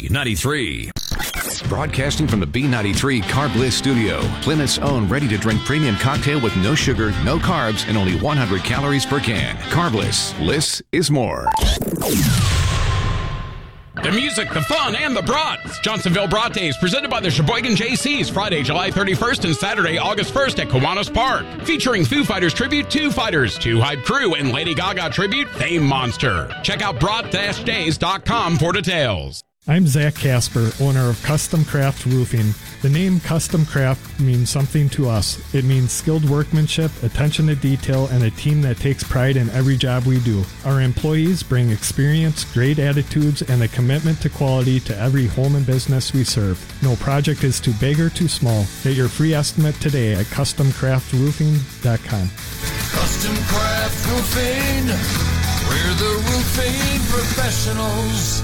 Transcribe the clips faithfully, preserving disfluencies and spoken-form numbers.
B ninety-three. Broadcasting from the B ninety-three Carb Bliss studio, Plymouth's own ready-to-drink premium cocktail with no sugar, no carbs, and only one hundred calories per can. Carb Bliss. Bliss is more. The music, the fun, and the brats. Johnsonville Brat Days, presented by the Sheboygan J Cs, Friday, July thirty-first and Saturday, August first at Kiwanis Park. Featuring Foo Fighters tribute, Two Fighters, Two Hype Crew, and Lady Gaga tribute, Fame Monster. Check out brat dash days dot com for details. I'm Zach Casper, owner of Custom Craft Roofing. The name Custom Craft means something to us. It means skilled workmanship, attention to detail, and a team that takes pride in every job we do. Our employees bring experience, great attitudes, and a commitment to quality to every home and business we serve. No project is too big or too small. Get your free estimate today at custom craft roofing dot com. Custom Craft Roofing, we're the roofing professionals.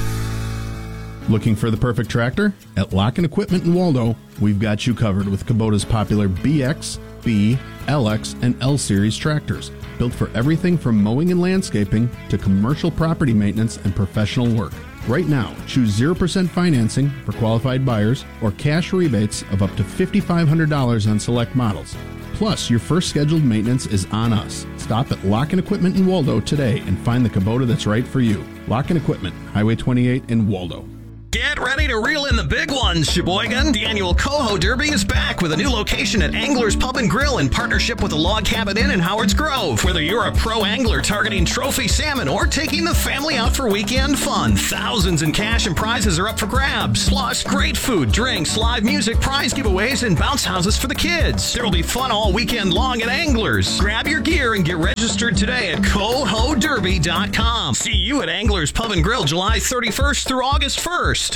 Looking for the perfect tractor? At Locken Equipment in Waldo, we've got you covered with Kubota's popular B X, B, L X, and L Series tractors, built for everything from mowing and landscaping to commercial property maintenance and professional work. Right now, choose zero percent financing for qualified buyers or cash rebates of up to five thousand five hundred dollars on select models. Plus, your first scheduled maintenance is on us. Stop at Locken Equipment in Waldo today and find the Kubota that's right for you. Locken Equipment, Highway twenty-eight in Waldo. Get ready to reel in the big ones, Sheboygan. The annual Coho Derby is back with a new location at Angler's Pub and Grill in partnership with the Log Cabin Inn in Howards Grove. Whether you're a pro angler targeting trophy salmon or taking the family out for weekend fun, thousands in cash and prizes are up for grabs. Plus, great food, drinks, live music, prize giveaways, and bounce houses for the kids. There will be fun all weekend long at Angler's. Grab your gear and get registered today at coho derby dot com. See you at Angler's Pub and Grill July thirty-first through August first.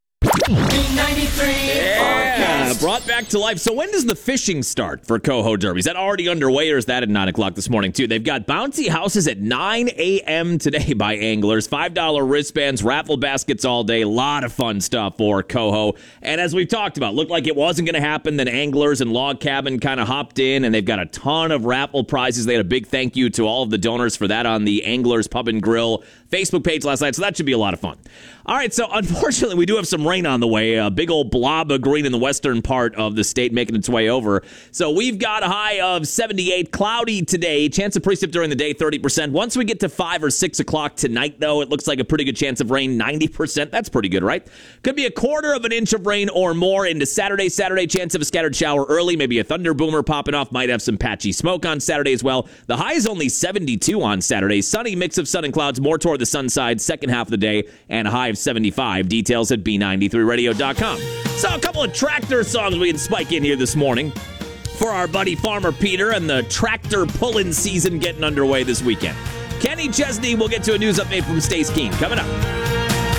B ninety-three Yeah, Forecast. brought back to life. So when does the fishing start for Coho Derby? Is that already underway, or is that at nine o'clock this morning, too? They've got bouncy houses at nine a.m. today by Anglers. five dollar wristbands, raffle baskets all day. A lot of fun stuff for Coho. And as we've talked about, looked like it wasn't going to happen. Then Anglers and Log Cabin kind of hopped in, and they've got a ton of raffle prizes. They had a big thank you to all of the donors for that on the Anglers Pub and Grill Facebook page last night, so that should be a lot of fun. All right, so unfortunately, we do have some rain on the way. A big old blob of green in the western part of the state making its way over. So we've got a high of seventy-eight, cloudy today. Chance of precip during the day, thirty percent. Once we get to five or six o'clock tonight, though, it looks like a pretty good chance of rain, ninety percent. That's pretty good, right? Could be a quarter of an inch of rain or more into Saturday. Saturday, chance of a scattered shower early, maybe a thunder boomer popping off. Might have some patchy smoke on Saturday as well. The high is only seventy-two on Saturday. Sunny mix of sun and clouds, more toward the sun side, second half of the day, and a high of seventy-five. Details at B ninety-three radio dot com. So a couple of tractor songs we can spike in here this morning for our buddy Farmer Peter and the tractor pulling season getting underway this weekend. Kenny Chesney will get to a news update from Stace Keene coming up.